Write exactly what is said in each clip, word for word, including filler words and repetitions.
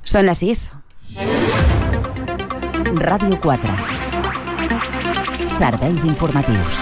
Són les sis. Ràdio quatre. Serveis informatius.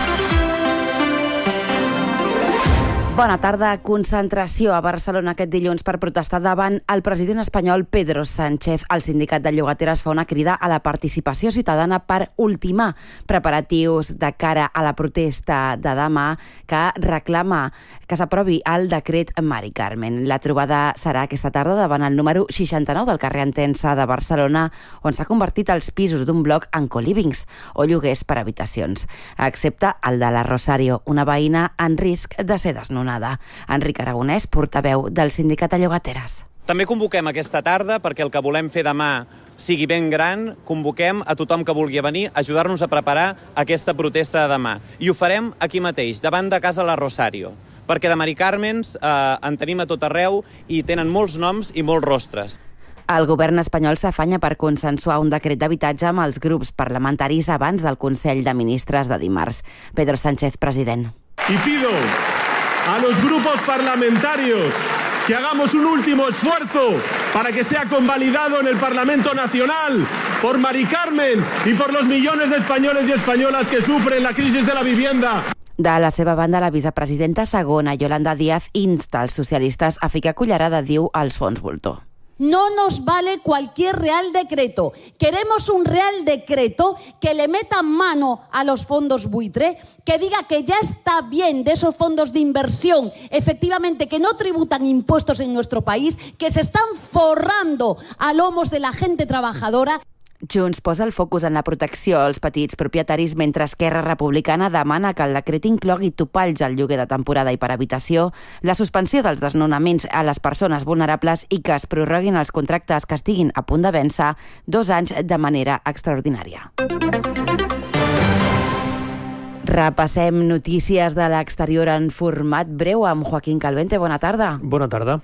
Bona tarda. Concentració a Barcelona aquest dilluns per protestar davant el president espanyol Pedro Sánchez. El sindicat de llogateres fa una crida a la participació ciutadana per ultimar preparatius de cara a la protesta de demà que reclama que s'aprovi el decret Mari Carmen. La trobada serà aquesta tarda davant el número seixanta-nou del carrer Entença de Barcelona, on s'ha convertit els pisos d'un bloc en colivings o lloguers per habitacions, excepte el de la Rosario, una veïna en risc de ser desnonada. Enric Aragonès, portaveu del sindicat de llogateres. També convoquem aquesta tarda perquè el que volem fer demà sigui ben gran. Convoquem a tothom que vulgui venir a ajudar-nos a preparar aquesta protesta de demà. I ho farem aquí mateix, davant de casa la Rosario, perquè de Mari Carmens eh, en tenim a tot arreu i tenen molts noms i molts rostres. El govern espanyol s'afanya per consensuar un decret d'habitatge amb els grups parlamentaris abans del Consell de Ministres de dimarts. Pedro Sánchez, president. Y pido a los grupos parlamentarios que hagamos un último esfuerzo para que sea convalidado en el Parlamento Nacional por Mari Carmen y por los millones de españoles y españolas que sufren la crisis de la vivienda. De la seva banda, la vicepresidenta segona, Yolanda Díaz, insta als socialistes a ficar cullerada, diu, als fons voltor. No nos vale cualquier real decreto. Queremos un real decreto que le meta mano a los fondos buitre, que diga que ya está bien de esos fondos de inversión, efectivamente, que no tributan impuestos en nuestro país, que se están forrando a lomos de la gente trabajadora. Junts posa el focus en la protecció als petits propietaris, mentre Esquerra Republicana demana que el decret inclogui topalls al lloguer de temporada i per habitació, la suspensió dels desnonaments a les persones vulnerables i que es prorroguin els contractes que estiguin a punt de vèncer dos anys de manera extraordinària. Repassem notícies de l'exterior en format breu amb Joaquín Calvente. Bona tarda. Bona tarda.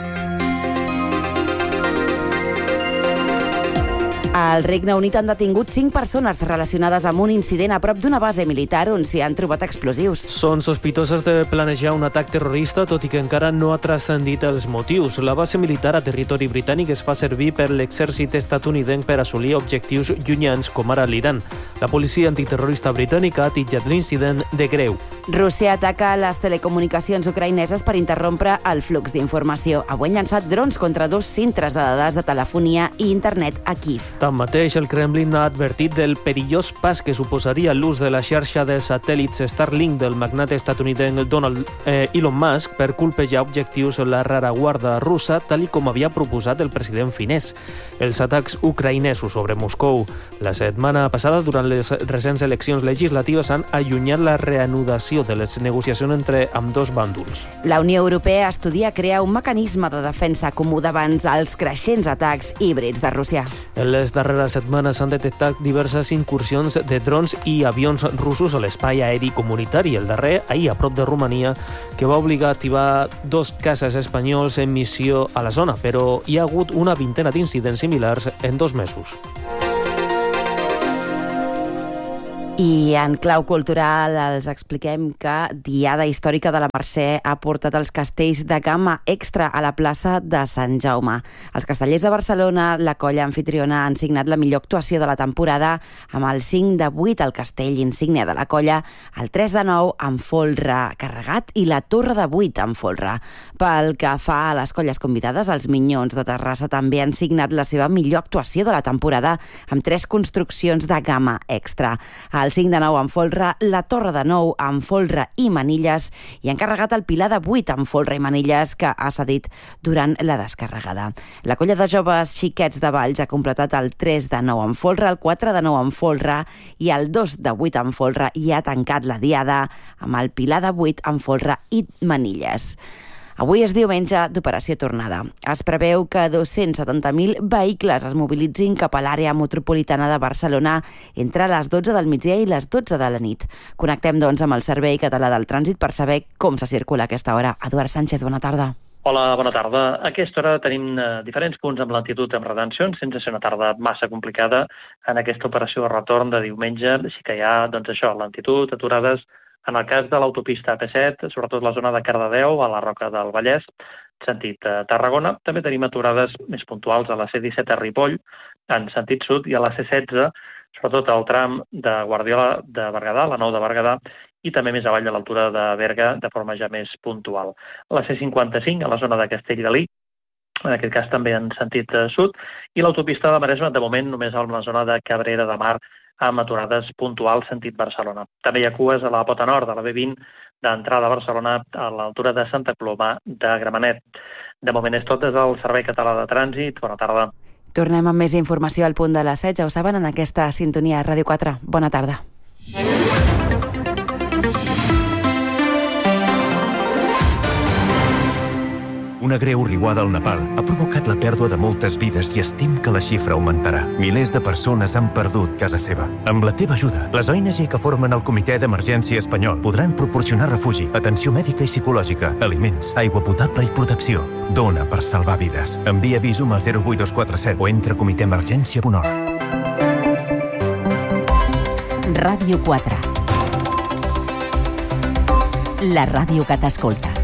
Al Regne Unit han detingut cinc persones relacionades amb un incident a prop d'una base militar on s'hi han trobat explosius. Són sospitoses de planejar un atac terrorista, tot i que encara no ha transcendit els motius. La base militar a territori britànic es fa servir per l'exèrcit estatunidenc per assolir objectius llunyans, com ara l'Iran. La policia antiterrorista britànica ha titllat l'incident de greu. Rússia ataca les telecomunicacions ucraïneses per interrompre el flux d'informació. Avui han llançat drons contra dos centres de dades de telefonia i internet a Kíev. Tanmateix, el Kremlin ha advertit del perillós pas que suposaria l'ús de la xarxa de satèl·lits Starlink del magnat estatunidenc Donald eh, Elon Musk per colpejar objectius en la rereguarda russa, tal i com havia proposat el president finès. Els atacs ucraïnesos sobre Moscou la setmana passada, durant les recents eleccions legislatives, han allunyat la reanudació de les negociacions entre ambdós bàndols. La Unió Europea estudia crear un mecanisme de defensa comú davant els creixents atacs híbrids de Rússia. En les darreres setmanes s'han detectat diverses incursions de drons i avions russos a l'espai aeri comunitari. El darrer, ahir, a prop de Romania, que va obligar a activar dos caces espanyols en missió a la zona, però hi ha hagut una vintena d'incidents similars en dos mesos. I en clau cultural els expliquem que Diada Històrica de la Mercè ha portat els castells de gamma extra a la plaça de Sant Jaume. Els Castellers de Barcelona, la colla anfitriona, han signat la millor actuació de la temporada amb el cinc de vuit al castell insígnia de la colla, el tres de nou amb folre carregat i la torre de vuit amb folre. Pel que fa a les colles convidades, els Minyons de Terrassa també han signat la seva millor actuació de la temporada amb tres construccions de gamma extra. El cinc de nou amb folre, la torre de nou amb folre i manilles i han carregat el pilar de vuit amb folre i manilles que ha cedit durant la descarregada. La colla de joves xiquets de Valls ha completat el tres de nou amb folre, el quatre de nou amb folre i el dos de vuit amb folre i ha tancat la diada amb el pilar de vuit amb folre i manilles. Avui és diumenge d'Operació Tornada. Es preveu que dos-cents setanta mil vehicles es mobilitzin cap a l'àrea metropolitana de Barcelona entre les dotze del migdia i les dotze de la nit. Connectem, doncs, amb el Servei Català del Trànsit per saber com se circula a aquesta hora. Eduard Sánchez, bona tarda. Hola, bona tarda. A aquesta hora tenim eh, diferents punts amb lentitud amb retencions, sense ser una tarda massa complicada en aquesta operació de retorn de diumenge. Sí que hi ha, doncs això, lentitud, aturades. En el cas de l'autopista A P set, sobretot la zona de Cardedeu, a la Roca del Vallès, sentit Tarragona. També tenim aturades més puntuals a la C disset a Ripoll, en sentit sud, i a la C setze, sobretot al tram de Guardiola de Berguedà, la nou de Berguedà, i també més avall a l'altura de Berga, de forma ja més puntual. La C cinquanta-cinc, a la zona de Castellgalí, en aquest cas també en sentit sud, i l'autopista de Maresme, de moment, només a la zona de Cabrera de Mar, amb aturades puntuals sentit Barcelona. També hi ha cues a la pota nord de la B vint d'entrada a Barcelona a l'altura de Santa Coloma de Gramenet. De moment és tot des del Servei Català de Trànsit. Bona tarda. Tornem amb més informació al punt de les set, ja ho saben, en aquesta sintonia Ràdio quatre. Bona tarda. Una greu riuada al Nepal ha provocat la pèrdua de moltes vides i estim que la xifra augmentarà. Milers de persones han perdut casa seva. Amb la teva ajuda, les O N G que formen el Comitè d'Emergència Espanyol podran proporcionar refugi, atenció mèdica i psicològica, aliments, aigua potable i protecció. Dona per salvar vides. Envia Visum al zero vuit dos quatre set o entra a comitè emergència punt org. Ràdio quatre. La ràdio que t'escolta.